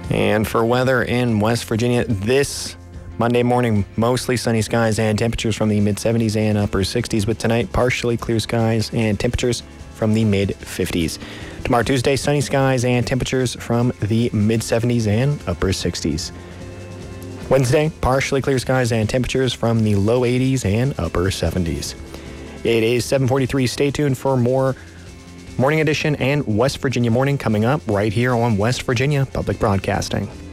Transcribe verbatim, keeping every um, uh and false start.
And for weather in West Virginia, this Monday morning, mostly sunny skies and temperatures from the mid-seventies and upper sixties, with tonight partially clear skies and temperatures from the mid-fifties. Tomorrow, Tuesday, sunny skies and temperatures from the mid-seventies and upper sixties. Wednesday, partially clear skies and temperatures from the low eighties and upper seventies. It is seven forty-three. Stay tuned for more Morning Edition and West Virginia Morning coming up right here on West Virginia Public Broadcasting.